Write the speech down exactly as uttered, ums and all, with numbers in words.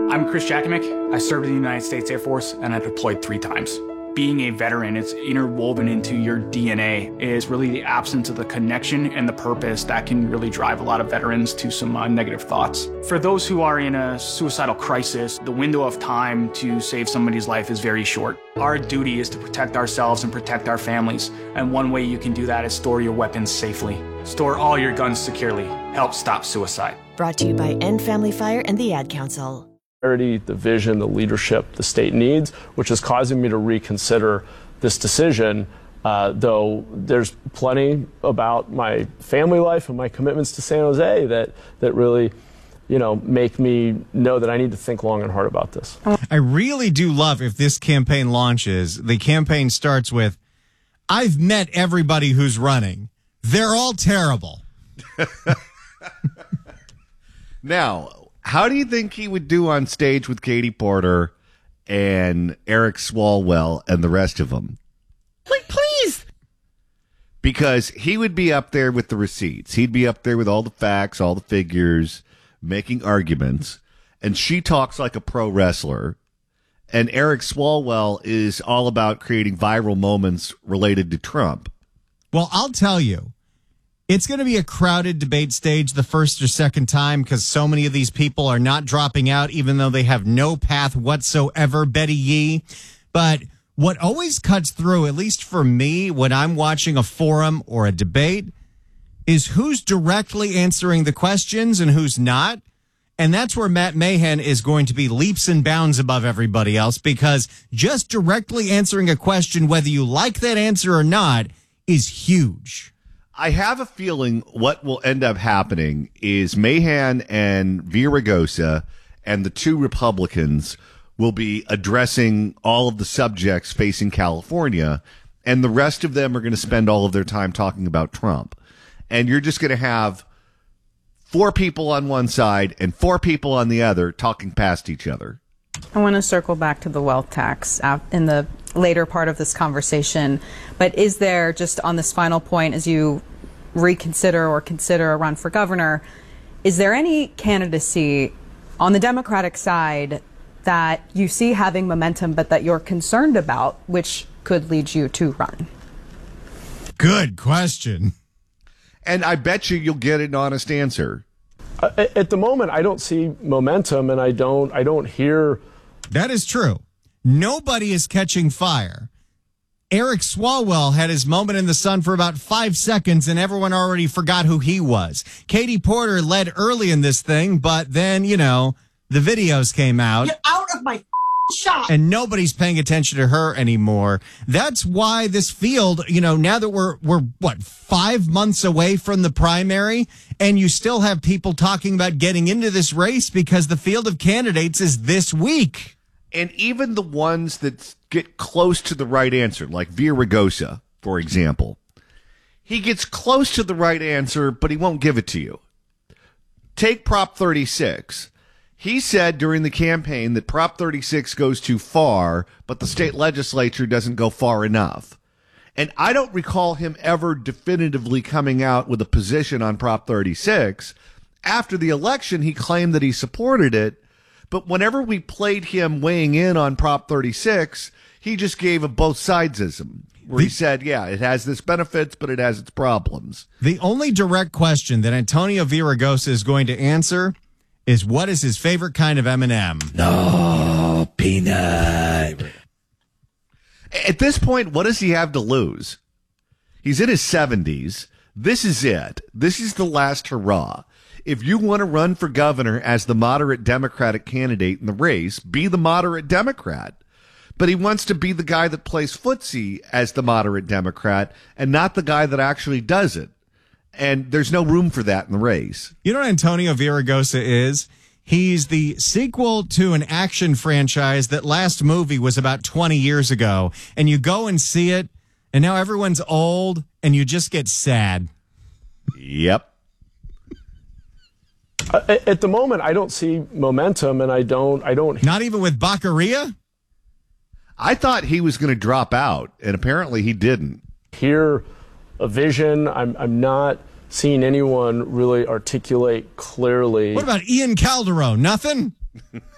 I'm Chris Jakimick. I served in the United States Air Force and I deployed three times. Being a veteran, it's interwoven into your D N A, is really the absence of the connection and the purpose that can really drive a lot of veterans to some uh, negative thoughts. For those who are in a suicidal crisis, the window of time to save somebody's life is very short. Our duty is to protect ourselves and protect our families, and one way you can do that is store your weapons safely. Store all your guns securely. Help stop suicide. Brought to you by End Family Fire and the Ad Council. The vision, the leadership the state needs, which is causing me to reconsider this decision, uh, though there's plenty about my family life and my commitments to San Jose that, that really, you know, make me know that I need to think long and hard about this. I really do love if this campaign launches, the campaign starts with, I've met everybody who's running. They're all terrible. Now, how do you think he would do on stage with Katie Porter and Eric Swalwell and the rest of them? Like, please. Because he would be up there with the receipts. He'd be up there with all the facts, all the figures, making arguments. And she talks like a pro wrestler. And Eric Swalwell is all about creating viral moments related to Trump. Well, I'll tell you. It's going to be a crowded debate stage the first or second time because so many of these people are not dropping out, even though they have no path whatsoever, Betty Yee. But what always cuts through, at least for me, when I'm watching a forum or a debate, is who's directly answering the questions and who's not. And that's where Matt Mahan is going to be leaps and bounds above everybody else, because just directly answering a question, whether you like that answer or not, is huge. I have a feeling what will end up happening is Mahan and Villaraigosa and the two Republicans will be addressing all of the subjects facing California, and the rest of them are going to spend all of their time talking about Trump. And you're just going to have four people on one side and four people on the other talking past each other. I want to circle back to the wealth tax in the later part of this conversation. But is there, just on this final point, as you reconsider or consider a run for governor, is there any candidacy on the Democratic side that you see having momentum but that you're concerned about, which could lead you to run? Good question. And I bet you you'll get an honest answer. Uh, at the moment, I don't see momentum, and I don't, I don't hear. That is true. Nobody is catching fire. Eric Swalwell had his moment in the sun for about five seconds, and everyone already forgot who he was. Katie Porter led early in this thing, but then, you know, the videos came out. Get out of my shot. And nobody's paying attention to her anymore. That's why this field, you know, now that we're, we're what, five months away from the primary, and you still have people talking about getting into this race because the field of candidates is this week. And even the ones that get close to the right answer, like Villaraigosa, for example, he gets close to the right answer, but he won't give it to you. Take Prop thirty-six. He said during the campaign that Prop thirty-six goes too far, but the state legislature doesn't go far enough. And I don't recall him ever definitively coming out with a position on Prop thirty-six. After the election, he claimed that he supported it. But whenever we played him weighing in on Prop thirty-six, he just gave a both sidesism, where he said, yeah, it has its benefits, but it has its problems. The only direct question that Antonio Villaraigosa is going to answer is, what is his favorite kind of M and M? No, peanut. At this point, what does he have to lose? He's in his seventies. This is it. This is the last hurrah. If you want to run for governor as the moderate Democratic candidate in the race, be the moderate Democrat. But he wants to be the guy that plays footsie as the moderate Democrat and not the guy that actually does it. And there's no room for that in the race. You know what Antonio Villaraigosa is? He's the sequel to an action franchise that last movie was about twenty years ago. And you go and see it, and now everyone's old, and you just get sad. Yep. Uh, at the moment, I don't see momentum, and I don't, I don't. Not even with Baccaria? I thought he was going to drop out, and apparently he didn't. Hear a vision. I'm, I'm not seeing anyone really articulate clearly. What about Ian Calderon? Nothing?